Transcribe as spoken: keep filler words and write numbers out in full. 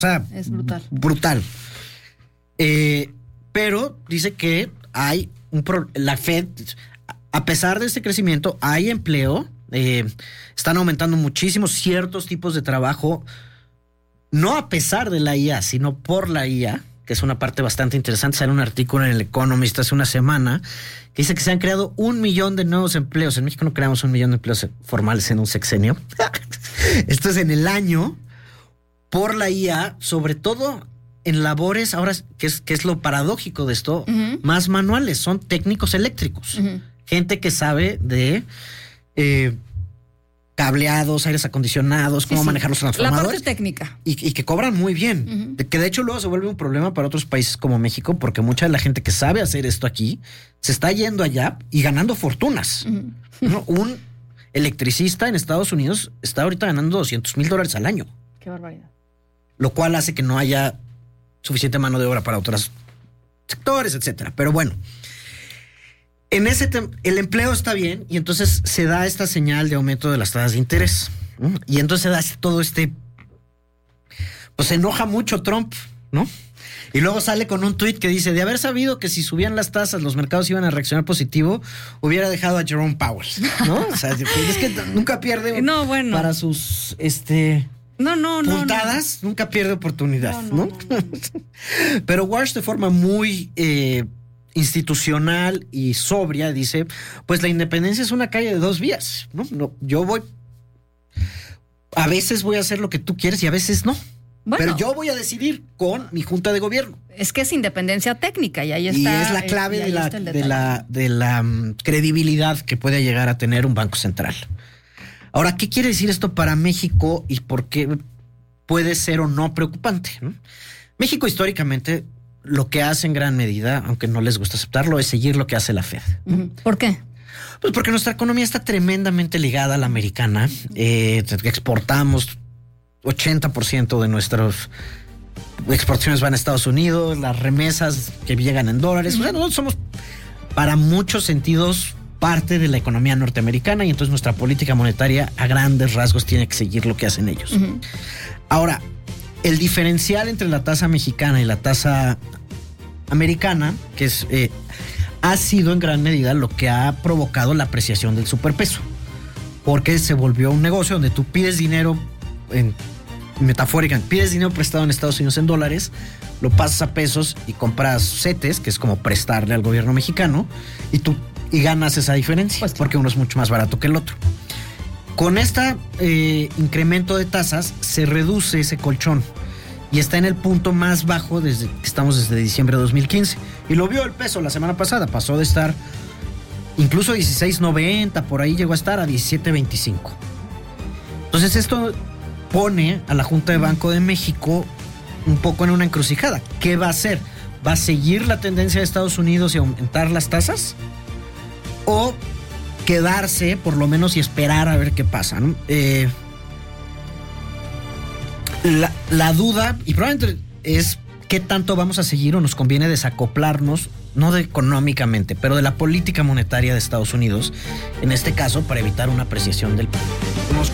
O sea, es brutal. Brutal. Eh, pero dice que hay un pro, la Fed, a pesar de este crecimiento, hay empleo. Eh, están aumentando muchísimo ciertos tipos de trabajo, no a pesar de la I A, sino por la I A, que es una parte bastante interesante. Sale un artículo en el Economist hace una semana que dice que se han creado un millón de nuevos empleos. En México no creamos un millón de empleos formales en un sexenio. Esto es en el año por la I A, sobre todo en labores, ahora, que es, que es lo paradójico de esto, uh-huh. más manuales, son técnicos eléctricos. Uh-huh. Gente que sabe de eh, cableados, aires acondicionados, sí, cómo sí. manejar los transformadores. La parte técnica. Y, y que cobran muy bien. Uh-huh. De, que de hecho luego se vuelve un problema para otros países como México, porque mucha de la gente que sabe hacer esto aquí se está yendo allá y ganando fortunas. Uh-huh. ¿No? Un electricista en Estados Unidos está ahorita ganando doscientos mil dólares al año. Qué barbaridad. Lo cual hace que no haya suficiente mano de obra para otros sectores, etcétera. Pero bueno, en ese tem- el empleo está bien y entonces se da esta señal de aumento de las tasas de interés, ¿no? Y entonces se da todo este, pues se enoja mucho Trump, ¿no? Y luego sale con un tuit que dice, de haber sabido que si subían las tasas los mercados iban a reaccionar positivo, hubiera dejado a Jerome Powell, ¿no? O sea, es que nunca pierde no, bueno. para sus este No, no, no. puntadas, no. nunca pierde oportunidad, ¿no? no, no, no, no. Pero Walsh, de forma muy eh, institucional y sobria, dice, pues la independencia es una calle de dos vías, ¿no? No, yo voy, a veces voy a hacer lo que tú quieres y a veces no. Bueno, pero yo voy a decidir con mi junta de gobierno. Es que es independencia técnica y ahí está. Y es la clave eh, de, la, de la de la um, credibilidad que puede llegar a tener un banco central. Ahora, ¿qué quiere decir esto para México y por qué puede ser o no preocupante, ¿no? México históricamente lo que hace en gran medida, aunque no les gusta aceptarlo, es seguir lo que hace la Fed. ¿Por qué? Pues porque nuestra economía está tremendamente ligada a la americana. Eh, exportamos ochenta por ciento de nuestras exportaciones van a Estados Unidos, las remesas que llegan en dólares. Uh-huh. O sea, nosotros somos, para muchos sentidos, parte de la economía norteamericana y entonces nuestra política monetaria a grandes rasgos tiene que seguir lo que hacen ellos. Uh-huh. Ahora, el diferencial entre la tasa mexicana y la tasa americana, que es eh, ha sido en gran medida lo que ha provocado la apreciación del superpeso, porque se volvió un negocio donde tú pides dinero en metafórica, pides dinero prestado en Estados Unidos en dólares, lo pasas a pesos y compras CETES, que es como prestarle al gobierno mexicano, y tú y ganas esa diferencia, pues, porque uno es mucho más barato que el otro. Con este eh, incremento de tasas se reduce ese colchón y está en el punto más bajo desde que estamos desde diciembre de dos mil quince. Y lo vio el peso la semana pasada, pasó de estar incluso dieciséis noventa, por ahí llegó a estar a diecisiete veinticinco. Entonces esto pone a la Junta de Banco de México un poco en una encrucijada. ¿Qué va a hacer? ¿Va a seguir la tendencia de Estados Unidos y aumentar las tasas? ¿O quedarse, por lo menos, y esperar a ver qué pasa, ¿no? Eh, la, la duda, y probablemente es qué tanto vamos a seguir o nos conviene desacoplarnos, no de económicamente, pero de la política monetaria de Estados Unidos, en este caso, para evitar una apreciación del